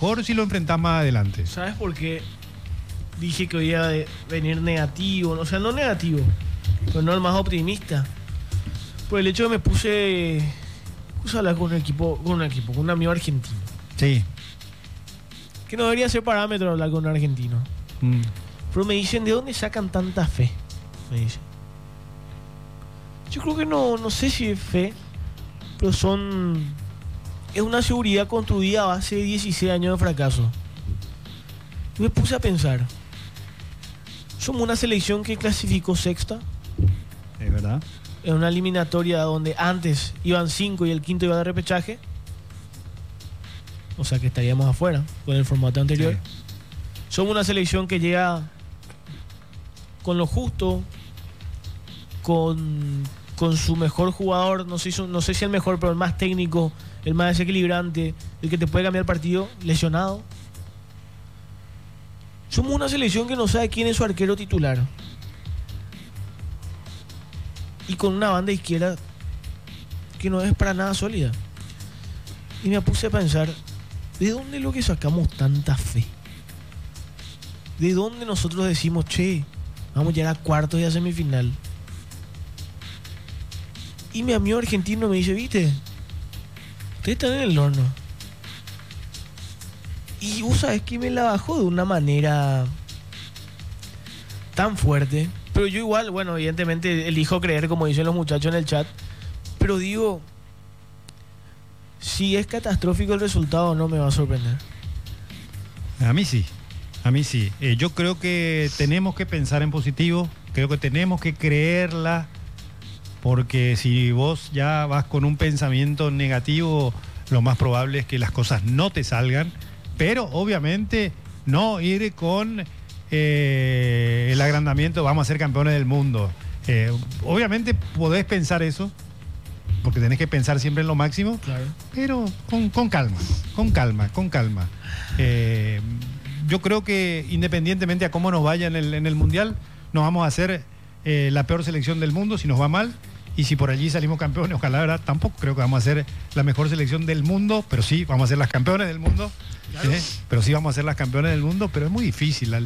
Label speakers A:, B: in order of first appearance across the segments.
A: mejor si lo enfrentás más adelante.
B: ¿Sabes por qué dije que iba a venir negativo? O sea, no negativo, pero no el más optimista. Por el hecho de que me puse a hablar con un amigo argentino.
A: Sí.
B: Que no debería ser parámetro hablar con un argentino. Pero me dicen, ¿de dónde sacan tanta fe? Me dicen. Yo creo que no sé si es fe, pero es una seguridad construida a base de 16 años de fracaso. Y me puse a pensar, somos una selección que clasificó sexta.
A: Es verdad.
B: En una eliminatoria donde antes iban 5 y el quinto iba de repechaje. O sea que estaríamos afuera con el formato anterior. Sí. Somos una selección que llega con lo justo, con su mejor jugador, no sé si el mejor, pero el más técnico, el más desequilibrante, el que te puede cambiar el partido, lesionado. Somos una selección que no sabe quién es su arquero titular. Y con una banda izquierda que no es para nada sólida. Y me puse a pensar, ¿de dónde es lo que sacamos tanta fe? ¿De dónde nosotros decimos, che, vamos a llegar a cuartos y a semifinal? Y mi amigo argentino me dice, ¿viste? Ustedes están en el horno. Y vos sabés que me la bajó de una manera tan fuerte. Pero yo igual, bueno, evidentemente elijo creer, como dicen los muchachos en el chat. Pero digo, si es catastrófico el resultado, no me va a sorprender.
A: A mí sí. Yo creo que tenemos que pensar en positivo. Creo que tenemos que creerla. Porque si vos ya vas con un pensamiento negativo, lo más probable es que las cosas no te salgan. Pero obviamente no ir con el agrandamiento, vamos a ser campeones del mundo. Obviamente podés pensar eso, porque tenés que pensar siempre en lo máximo, claro. Pero con calma. Yo creo que independientemente a cómo nos vaya en el Mundial, no vamos a ser la peor selección del mundo si nos va mal. Y si por allí salimos campeones, ojalá, ¿verdad? Tampoco creo que vamos a ser la mejor selección del mundo, pero sí vamos a ser las campeones del mundo. Claro. Pero sí vamos a ser las campeones del mundo, pero es muy difícil.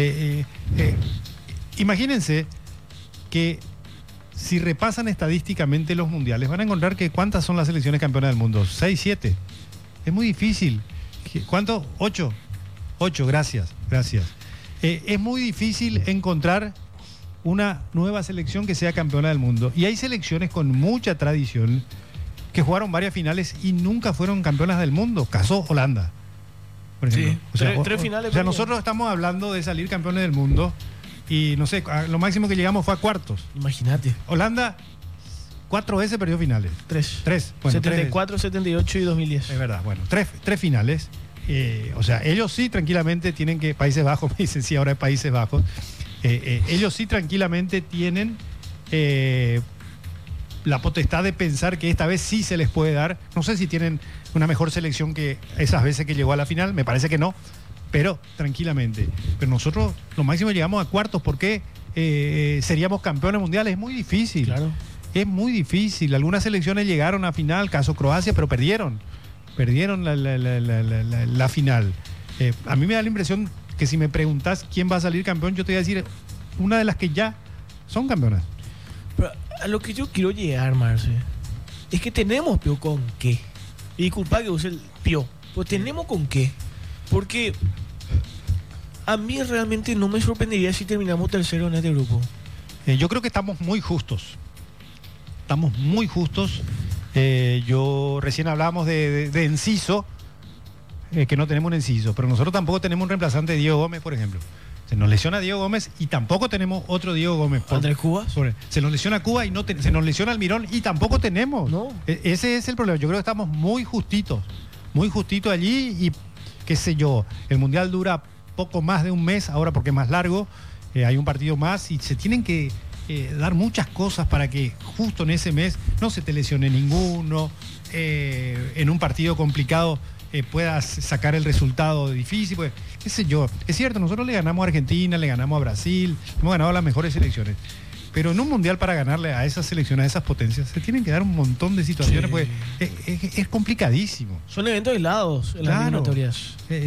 A: Imagínense que si repasan estadísticamente los mundiales, van a encontrar que ¿cuántas son las selecciones campeonas del mundo? 6, 7. Es muy difícil. ¿Cuánto? 8. 8, gracias. Es muy difícil encontrar una nueva selección que sea campeona del mundo. Y hay selecciones con mucha tradición que jugaron varias finales y nunca fueron campeonas del mundo. Caso Holanda, por ejemplo.
B: Sí, tres finales.
A: O sea, nosotros estamos hablando de salir campeones del mundo y no sé, lo máximo que llegamos fue a cuartos.
B: Imagínate.
A: Holanda 4 veces perdió finales.
B: 3.
A: Bueno,
B: 74,
A: 3.
B: 78 y 2010.
A: Es verdad, bueno, 3 finales. O sea, ellos sí tranquilamente tienen que... Países Bajos, me dicen, sí, ahora es Países Bajos. Ellos sí tranquilamente tienen la potestad de pensar que esta vez sí se les puede dar. No sé si tienen una mejor selección que esas veces que llegó a la final, me parece que no, pero tranquilamente. Pero nosotros lo máximo llegamos a cuartos porque seríamos campeones mundiales. Es muy difícil.
B: Claro.
A: Es muy difícil. Algunas selecciones llegaron a final, caso Croacia, pero perdieron la final. A mí me da la impresión que si me preguntás quién va a salir campeón, yo te voy a decir una de las que ya son campeonas.
B: Pero a lo que yo quiero llegar, Marce, es que tenemos pio con qué. Y disculpa que use el pio, pues tenemos con qué. Porque a mí realmente no me sorprendería si terminamos tercero en este grupo.
A: Yo creo que estamos muy justos. Yo recién hablábamos de Enciso, que no tenemos un Enciso, pero nosotros tampoco tenemos un reemplazante de Diego Gómez, por ejemplo. Se nos lesiona Diego Gómez y tampoco tenemos otro Diego Gómez.
B: ¿Andrés Cubas?
A: Se nos lesiona Cuba y se nos lesiona Almirón y tampoco tenemos.
B: No.
A: Ese es el problema. Yo creo que estamos muy justitos allí y qué sé yo, el Mundial dura poco más de un mes ahora porque es más largo, hay un partido más y se tienen que dar muchas cosas para que justo en ese mes no se te lesione ninguno, en un partido complicado puedas sacar el resultado difícil, pues, qué sé yo. Es cierto, nosotros le ganamos a Argentina, le ganamos a Brasil, hemos ganado las mejores selecciones. Pero en un mundial para ganarle a esas selecciones, a esas potencias, se tienen que dar un montón de situaciones, sí. Porque es complicadísimo.
B: Son eventos aislados en las eliminatorias.